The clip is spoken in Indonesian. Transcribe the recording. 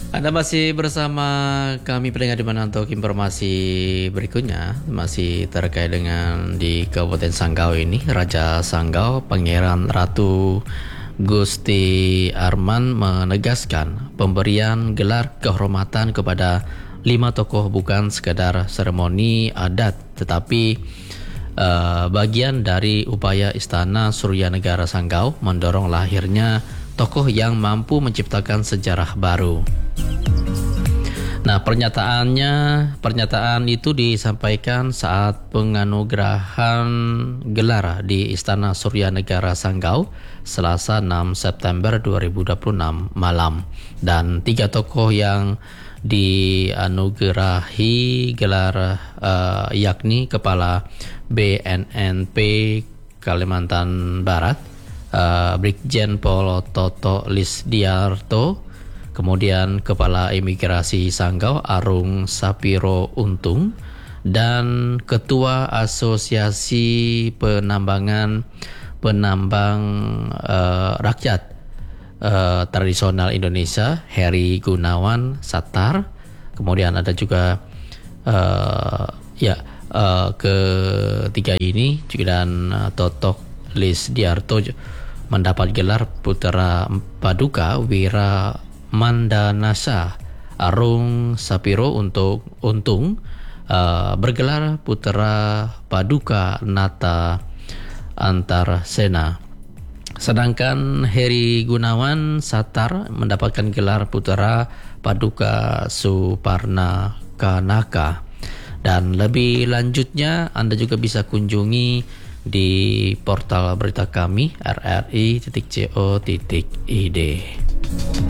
Anda masih bersama kami pendengar di mana untuk informasi berikutnya masih terkait dengan di Kabupaten Sanggau ini. Raja Sanggau Pangeran Ratu Gusti Arman menegaskan pemberian gelar kehormatan kepada 5 tokoh bukan sekadar seremoni adat tetapi bagian dari upaya Istana Surya Negara Sanggau mendorong lahirnya tokoh yang mampu menciptakan sejarah baru. Nah, pernyataan itu disampaikan saat penganugerahan gelar di Istana Surya Negara Sanggau Selasa 6 September 2026 malam. Dan 3 tokoh yang dianugerahi gelar yakni Kepala BNNP Kalimantan Barat, Brigjen Pol Toto Lisdiarto, kemudian Kepala Imigrasi Sanggau Arung Sapiro Untung, dan Ketua Asosiasi Penambang Rakyat Tradisional Indonesia Heri Gunawan Sattar. Kemudian ada juga ketiga ini juga, dan Toto Lisdiarto mendapat gelar Putra Paduka Wira Mandanasa. Arung Sapiro Untung bergelar Putra Paduka Nata Antarsena. Sedangkan Heri Gunawan Sattar mendapatkan gelar Putra Paduka Suparna Kanaka. Dan lebih lanjutnya Anda juga bisa kunjungi di portal berita kami rri.co.id.